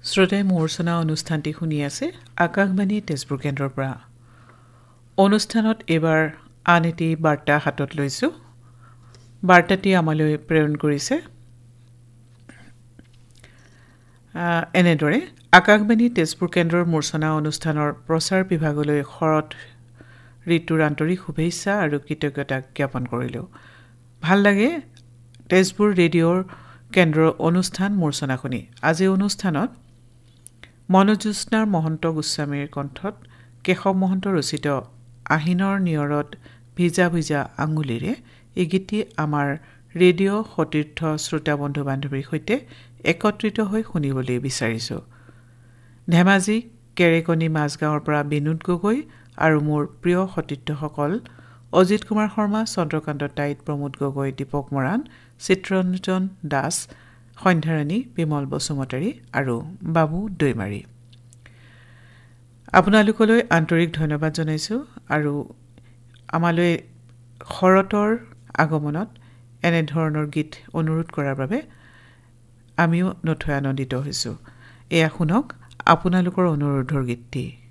শ্ৰোতাই মূৰ্ছনা অনুষ্ঠানটি শুনি আছে আকাশবাণী তেজপুৰ কেন্দ্ৰৰ পৰা। অনুষ্ঠানত এইবাৰ আন এটি বাৰ্তা হাতত লৈছোঁ। বাৰ্তাটি আমালৈ প্ৰেৰণ কৰিছে এনেদৰে। আকাশবাণী তেজপুৰ কেন্দ্ৰৰ মূৰ্ছনা অনুষ্ঠানৰ প্ৰচাৰ বিভাগলৈ শৰৎ ঋতুৰ আন্তৰিক শুভেচ্ছা আৰু কৃতজ্ঞতা জ্ঞাপন কৰিলোঁ। ভাল লাগে তেজপুৰ ৰেডিঅ'ৰ কেন্দ্ৰৰ অনুষ্ঠান মূৰ্ছনা শুনি। আজি অনুষ্ঠানত মনোজ্যোৎস্নাৰ মহন্ত গোস্বামীৰ কণ্ঠত কেশৱ মহন্ত ৰচিত আহিনৰ নিয়ৰত ভিজা ভিজা আঙুলিৰে এই গীতটি আমাৰ ৰেডিঅ' সতীৰ্থ শ্ৰোতা বন্ধু বান্ধৱীৰ সৈতে একত্ৰিত হৈ শুনিবলৈ বিচাৰিছোঁ। ধেমাজি কেৰেকনি মাজগাঁৱৰ পৰা বিনোদ গগৈ আৰু মোৰ প্ৰিয় সতীৰ্থসকল অজিত কুমাৰ শৰ্মা, চন্দ্ৰকান্ত টাইট, প্ৰমোদ গগৈ, দীপক মৰাণ, চিত্ৰঞ্জন দাস, সন্ধ্যাৰাণী, বিমল বসুমতাৰী আৰু বাবু দৈমাৰী। আপোনালোকলৈ আন্তৰিক ধন্যবাদ জনাইছোঁ আৰু আমালৈ শৰতৰ আগমনত এনেধৰণৰ গীত অনুৰোধ কৰাৰ বাবে আমিও নথৈ আনন্দিত হৈছোঁ। এয়া শুনক আপোনালোকৰ অনুৰোধৰ গীতটি।